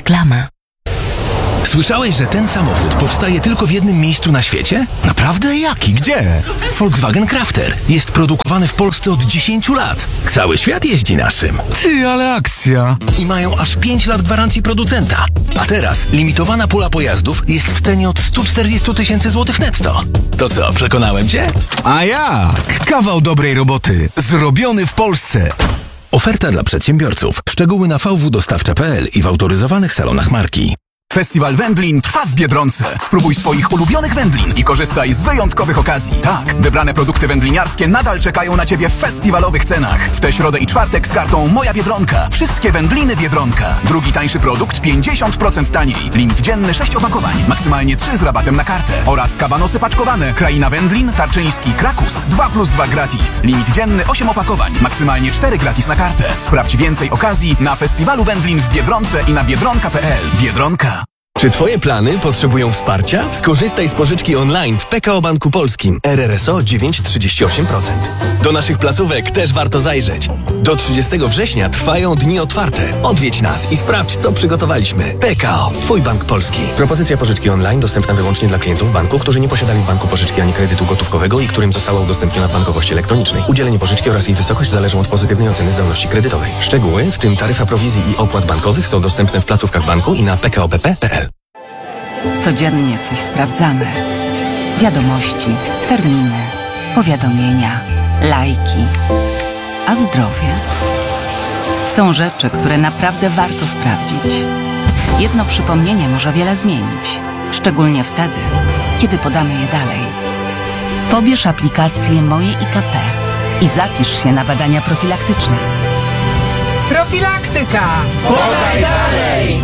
Reklama. Słyszałeś, że ten samochód powstaje tylko w jednym miejscu na świecie? Naprawdę? Jaki? Gdzie? Volkswagen Crafter. Jest produkowany w Polsce od 10 lat. Cały świat jeździ naszym. Ty, ale akcja! I mają aż 5 lat gwarancji producenta. A teraz limitowana pula pojazdów jest w cenie od 140 000 złotych netto. To co, przekonałem cię? A jak? Kawał dobrej roboty. Zrobiony w Polsce. Oferta dla przedsiębiorców. Szczegóły na vwdostawcza.pl i w autoryzowanych salonach marki. Festiwal Wędlin trwa w Biedronce. Spróbuj swoich ulubionych wędlin i korzystaj z wyjątkowych okazji. Tak, wybrane produkty wędliniarskie nadal czekają na Ciebie w festiwalowych cenach. W tę środę i czwartek z kartą Moja Biedronka. Wszystkie wędliny Biedronka. Drugi tańszy produkt 50% taniej. Limit dzienny 6 opakowań. Maksymalnie 3 z rabatem na kartę. Oraz kabanosy paczkowane. Kraina Wędlin, Tarczyński, Krakus. 2+2 gratis. Limit dzienny 8 opakowań. Maksymalnie 4 gratis na kartę. Sprawdź więcej okazji na Festiwalu Wędlin w Biedronce i na biedronka.pl. Biedronka. Czy Twoje plany potrzebują wsparcia? Skorzystaj z pożyczki online w PKO Banku Polskim. RRSO 9,38%. Do naszych placówek też warto zajrzeć. Do 30 września trwają dni otwarte. Odwiedź nas i sprawdź, co przygotowaliśmy. PKO, Twój bank polski. Propozycja pożyczki online dostępna wyłącznie dla klientów banku, którzy nie posiadali w banku pożyczki ani kredytu gotówkowego i którym została udostępniona w bankowości elektronicznej. Udzielenie pożyczki oraz jej wysokość zależą od pozytywnej oceny zdolności kredytowej. Szczegóły, w tym taryfa prowizji i opłat bankowych, są dostępne w placówkach banku i na pkobp.pl. Codziennie coś sprawdzamy. Wiadomości, terminy, powiadomienia, lajki. A zdrowie? Są rzeczy, które naprawdę warto sprawdzić. Jedno przypomnienie może wiele zmienić. Szczególnie wtedy, kiedy podamy je dalej. Pobierz aplikację Moje IKP i zapisz się na badania profilaktyczne. Profilaktyka! Podaj dalej!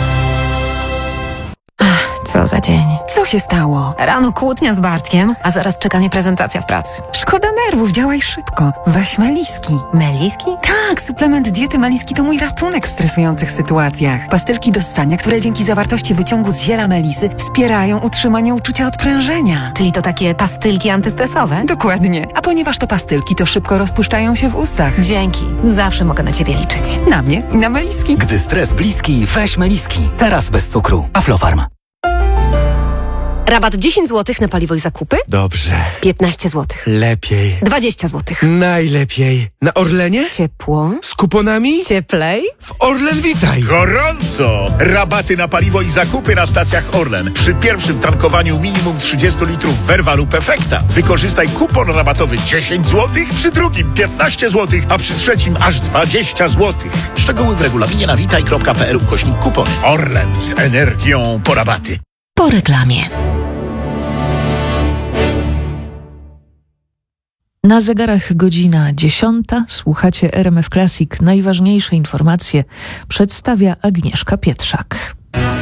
Co za dzień. Co się stało? Rano kłótnia z Bartkiem, a zaraz czeka mnie prezentacja w pracy. Szkoda nerwów, działaj szybko. Weź Meliski. Meliski? Tak, suplement diety Meliski to mój ratunek w stresujących sytuacjach. Pastylki do ssania, które dzięki zawartości wyciągu z ziela melisy wspierają utrzymanie uczucia odprężenia. Czyli to takie pastylki antystresowe? Dokładnie. A ponieważ to pastylki, to szybko rozpuszczają się w ustach. Dzięki. Zawsze mogę na Ciebie liczyć. Na mnie i na Meliski. Gdy stres bliski, weź Meliski. Teraz bez cukru. Aflofarm. Rabat 10 zł na paliwo i zakupy? Dobrze. 15 zł. Lepiej. 20 zł. Najlepiej. Na Orlenie? Ciepło. Z kuponami? Cieplej. W Orlen Witaj. Gorąco! Rabaty na paliwo i zakupy na stacjach Orlen. Przy pierwszym tankowaniu minimum 30 litrów Verva lub Efekta. Wykorzystaj kupon rabatowy 10 zł, przy drugim 15 zł, a przy trzecim aż 20 zł. Szczegóły w regulaminie na witaj.pl/kupony. Orlen z energią po rabaty. Po reklamie. Na zegarach godzina 10. Słuchacie RMF Classic. Najważniejsze informacje przedstawia Agnieszka Pietrzak.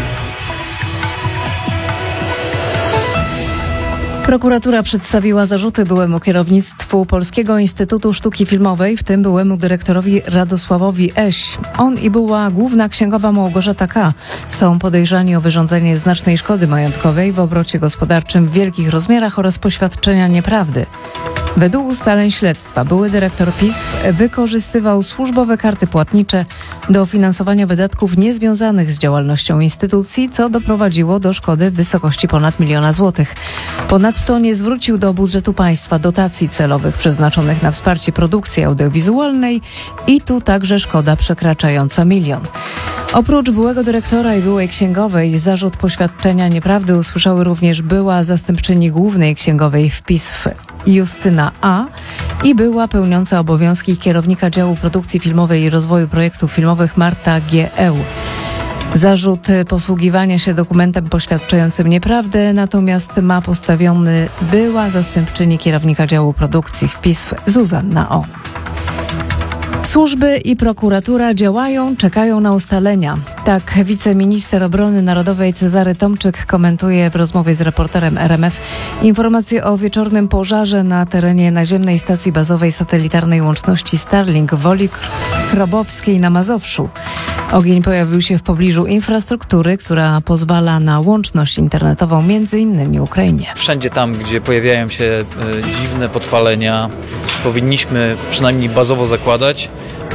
Prokuratura przedstawiła zarzuty byłemu kierownictwu Polskiego Instytutu Sztuki Filmowej, w tym byłemu dyrektorowi Radosławowi Eś. On i była główna księgowa Małgorzata K. są podejrzani o wyrządzenie znacznej szkody majątkowej w obrocie gospodarczym w wielkich rozmiarach oraz poświadczenia nieprawdy. Według ustaleń śledztwa były dyrektor PISF wykorzystywał służbowe karty płatnicze do finansowania wydatków niezwiązanych z działalnością instytucji, co doprowadziło do szkody w wysokości ponad 1 000 000 złotych. Ponadto nie zwrócił do budżetu państwa dotacji celowych przeznaczonych na wsparcie produkcji audiowizualnej i tu także szkoda przekraczająca 1 000 000. Oprócz byłego dyrektora i byłej księgowej zarzut poświadczenia nieprawdy usłyszały również była zastępczyni głównej księgowej w PISF Justyna A. i była pełniąca obowiązki kierownika działu produkcji filmowej i rozwoju projektów filmowych Marta G.Eł. Zarzut posługiwania się dokumentem poświadczającym nieprawdę natomiast ma postawiony była zastępczyni kierownika działu produkcji w PISF Zuzanna O. Służby i prokuratura działają, czekają na ustalenia. Tak wiceminister obrony narodowej Cezary Tomczyk komentuje w rozmowie z reporterem RMF informacje o wieczornym pożarze na terenie naziemnej stacji bazowej satelitarnej łączności Starlink w Woli Chrobowskiej na Mazowszu. Ogień pojawił się w pobliżu infrastruktury, która pozwala na łączność internetową między innymi Ukrainie. Wszędzie tam, gdzie pojawiają się dziwne podpalenia, powinniśmy przynajmniej bazowo zakładać,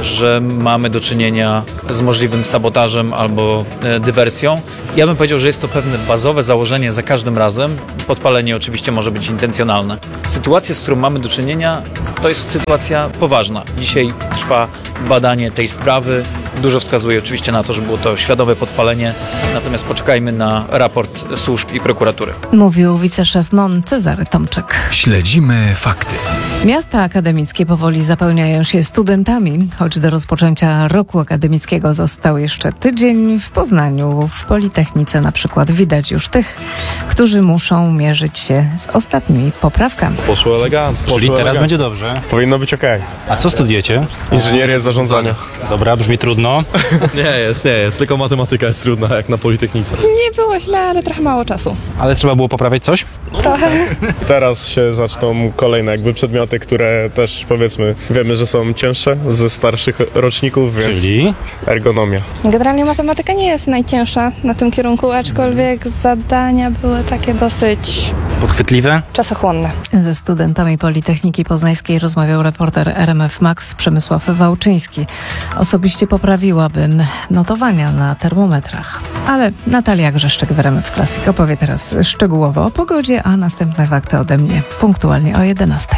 że mamy do czynienia z możliwym sabotażem albo dywersją. Ja bym powiedział, że jest to pewne bazowe założenie za każdym razem. Podpalenie oczywiście może być intencjonalne. Sytuacja, z którą mamy do czynienia, to jest sytuacja poważna. Dzisiaj trwa badanie tej sprawy. Dużo wskazuje oczywiście na to, że było to świadome podpalenie, natomiast poczekajmy na raport służb i prokuratury. Mówił wiceszef MON Cezary Tomczyk. Śledzimy fakty. Miasta akademickie powoli zapełniają się studentami, choć do rozpoczęcia roku akademickiego został jeszcze tydzień. W Poznaniu, w Politechnice na przykład widać już tych, którzy muszą mierzyć się z ostatnimi poprawkami. Poszło elegancko. Czyli teraz będzie dobrze. Powinno być okej. A co studujecie? Inżynierię zarządzania. Dobra, brzmi trudno. Nie jest. Tylko matematyka jest trudna, jak na Politechnice. Nie było źle, ale trochę mało czasu. Ale trzeba było poprawiać coś? Trochę. Teraz się zaczną kolejne jakby przedmioty, które też powiedzmy wiemy, że są cięższe ze starszych roczników, więc Czyli? ergonomia. Generalnie matematyka nie jest najcięższa na tym kierunku, aczkolwiek zadania były takie dosyć Podchwytliwe? czasochłonne. Ze studentami Politechniki Poznańskiej rozmawiał reporter RMF Max Przemysław Wałczyński. Osobiście poprawiłabym notowania na termometrach. Ale Natalia Grzeszczyk w RMF Classic opowie teraz szczegółowo o pogodzie, a następne fakty ode mnie punktualnie o 11:00.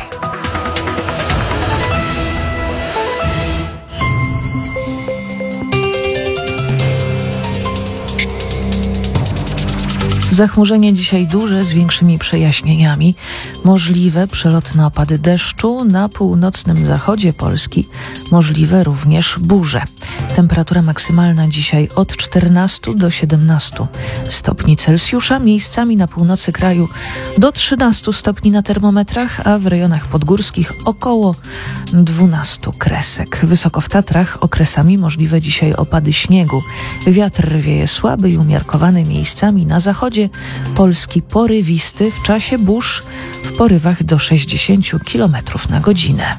Zachmurzenie dzisiaj duże z większymi przejaśnieniami. Możliwe przelotne opady deszczu na północnym zachodzie Polski. Możliwe również burze. Temperatura maksymalna dzisiaj od 14 do 17 stopni Celsjusza. Miejscami na północy kraju do 13 stopni na termometrach, a w rejonach podgórskich około 12 kresek. Wysoko w Tatrach okresami możliwe dzisiaj opady śniegu. Wiatr wieje słaby i umiarkowany, miejscami na zachodzie Polski porywisty, w czasie burz w porywach do 60 km na godzinę.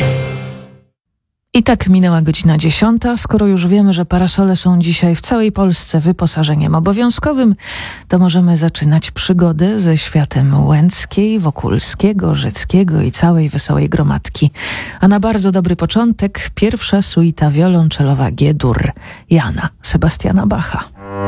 I tak minęła godzina 10:00. Skoro już wiemy, że parasole są dzisiaj w całej Polsce wyposażeniem obowiązkowym, to możemy zaczynać przygodę ze światem Łęckiej, Wokulskiego, Rzeckiego i całej wesołej gromadki. A na bardzo dobry początek pierwsza suita wiolonczelowa G-dur Jana Sebastiana Bacha.